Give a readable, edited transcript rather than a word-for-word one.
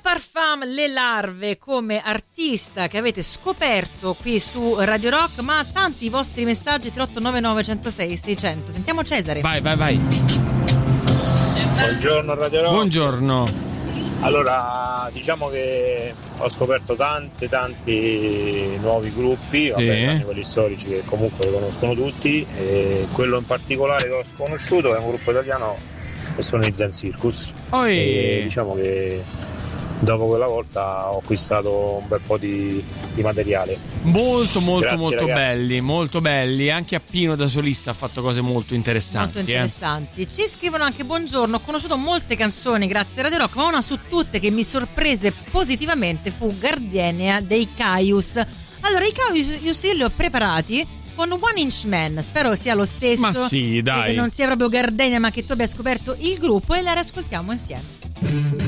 Parfum, Le Larve, come artista che avete scoperto qui su Radio Rock, ma tanti i vostri messaggi 3899 106 600. Sentiamo Cesare. Vai. Buongiorno Radio Rock. Buongiorno. Allora, diciamo che ho scoperto tanti nuovi gruppi, vabbè, quelli storici che comunque conoscono tutti, e quello in particolare che ho sconosciuto è un gruppo italiano che sono i Zen Circus. E diciamo che dopo quella volta ho acquistato un bel po' di materiale. Molto Grazie, molto belli. Anche Appino da solista ha fatto cose molto interessanti. Ci scrivono anche: buongiorno, ho conosciuto molte canzoni grazie a Radio Rock, ma una su tutte che mi sorprese positivamente fu Gardenia dei Caius. Allora, i Caius io li ho preparati con One Inch Man, spero sia lo stesso. Ma sì, dai. Che non sia proprio Gardenia, ma che tu abbia scoperto il gruppo, e la riascoltiamo insieme.